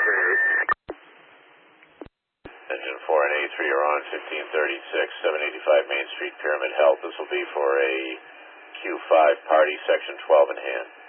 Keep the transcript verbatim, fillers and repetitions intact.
Engine four and A three are on, fifteen thirty-six, seven eighty-five Main Street, Pyramid Health. This will be for a Q five party, section twelve in hand.